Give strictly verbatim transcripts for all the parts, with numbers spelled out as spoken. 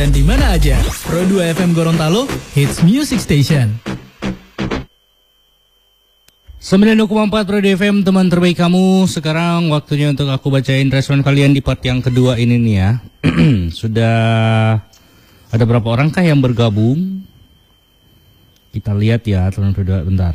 Dan di mana aja, Pro dua F M Gorontalo, Hits Music Station. sembilan puluh dua koma empat Pro dua F M, teman terbaik kamu. Sekarang waktunya untuk aku bacain respon kalian di part yang kedua ini nih ya. Sudah ada berapa orang kah yang bergabung? Kita lihat ya, teman berdua, bentar.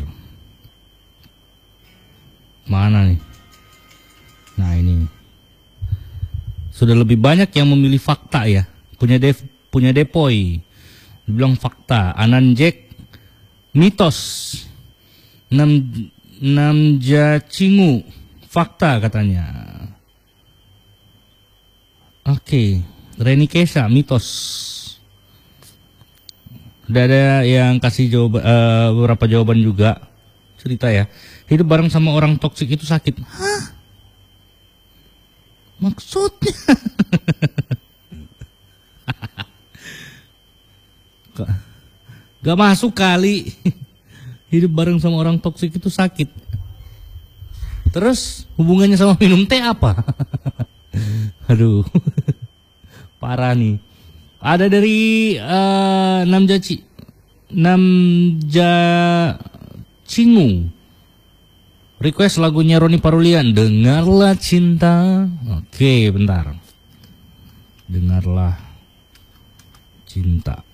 Mana nih? Nah ini. Sudah lebih banyak yang memilih fakta ya. Punya Dev, punya Depoy. Dibilang fakta. Ananjek, mitos. Nam Namjacingu, fakta katanya. Oke, okay. Reni Kesa, mitos. Udah ada yang kasih jawab, uh, beberapa jawaban juga. Cerita ya, hidup bareng sama orang toksik itu sakit. Hah? Maksudnya? Gak masuk kali. Hidup bareng sama orang toksik itu sakit. Terus hubungannya sama minum teh apa? Aduh, parah nih. Ada dari uh, Namjaci, Namjacingu. Request lagunya Roni Parulian, Dengarlah Cinta. Oke, bentar. Dengarlah Cinta.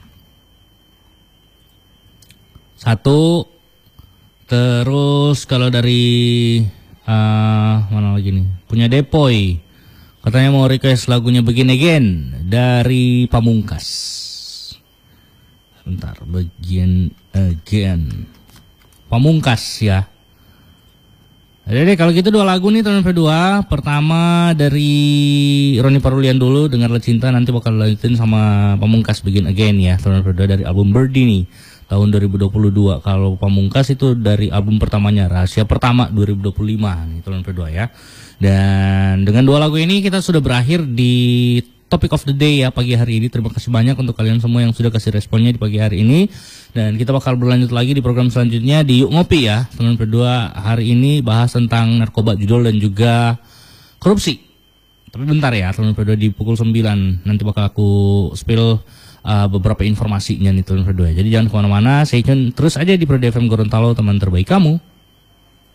Satu. Terus kalau dari uh, mana lagi nih? Punya Depoy. Katanya mau request lagunya Begin Again dari Pamungkas. Bentar, Begin Again. Pamungkas ya. Jadi kalau gitu dua lagu nih teman berdua. Pertama dari Roni Parulian dulu, Dengarlah Cinta, nanti bakal lanjutin sama Pamungkas Begin Again ya teman berdua dari album Birdie nih tahun dua ribu dua puluh dua. Kalau Pamungkas itu dari album pertamanya Rahasia Pertama dua ribu dua puluh lima nih teman berdua ya. Dan dengan dua lagu ini kita sudah berakhir di Topic of the Day ya pagi hari ini. Terima kasih banyak untuk kalian semua yang sudah kasih responnya di pagi hari ini. Dan kita bakal berlanjut lagi di program selanjutnya di Yuk Ngopi ya. Teman berdua hari ini bahas tentang narkoba judul dan juga korupsi. Tapi bentar ya teman berdua, di pukul sembilan nanti bakal aku spill uh, beberapa informasinya nih teman berdua. Jadi jangan kemana-mana, stay tune terus aja di Pro dua F M Gorontalo, teman terbaik kamu.